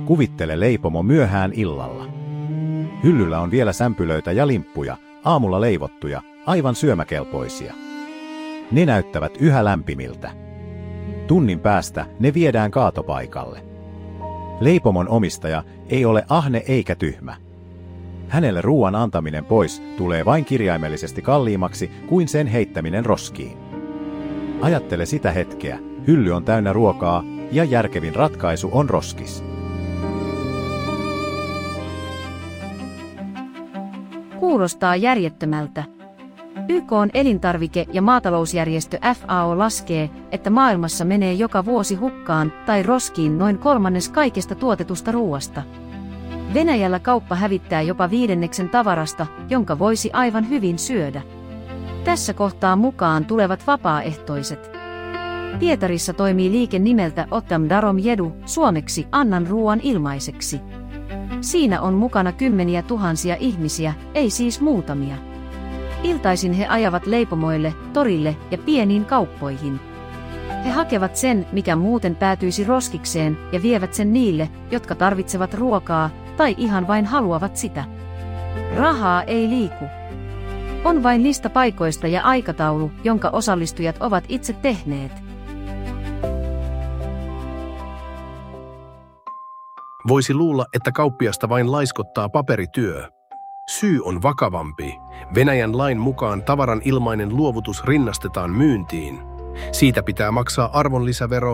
Kuvittele leipomo myöhään illalla. Hyllyllä on vielä sämpylöitä ja limppuja, aamulla leivottuja, aivan syömäkelpoisia. Ne näyttävät yhä lämpimiltä. Tunnin päästä ne viedään kaatopaikalle. Leipomon omistaja ei ole ahne eikä tyhmä. Hänelle ruoan antaminen pois tulee vain kirjaimellisesti kalliimmaksi kuin sen heittäminen roskiin. Ajattele sitä hetkeä, hylly on täynnä ruokaa ja järkevin ratkaisu on roskis. Kuulostaa järjettömältä. YK:n elintarvike- ja maatalousjärjestö FAO laskee, että maailmassa menee joka vuosi hukkaan tai roskiin noin 1/3 kaikesta tuotetusta ruoasta. Venäjällä kauppa hävittää jopa 1/5 tavarasta, jonka voisi aivan hyvin syödä. Tässä kohtaa mukaan tulevat vapaaehtoiset. Pietarissa toimii liike nimeltä Ottam Darom Jedu, suomeksi Annan ruoan ilmaiseksi. Siinä on mukana kymmeniä tuhansia ihmisiä, ei siis muutamia. Iltaisin he ajavat leipomoille, torille ja pieniin kauppoihin. He hakevat sen, mikä muuten päätyisi roskikseen, ja vievät sen niille, jotka tarvitsevat ruokaa tai ihan vain haluavat sitä. Rahaa ei liiku. On vain lista paikoista ja aikataulu, jonka osallistujat ovat itse tehneet. Voisi luulla, että kauppiasta vain laiskottaa paperityö. Syy on vakavampi. Venäjän lain mukaan tavaran ilmainen luovutus rinnastetaan myyntiin. Siitä pitää maksaa arvonlisävero